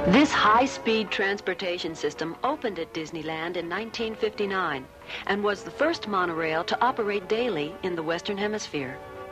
This high-speed transportation system opened at Disneyland in 1959 and was the first monorail to operate daily in the Western Hemisphere.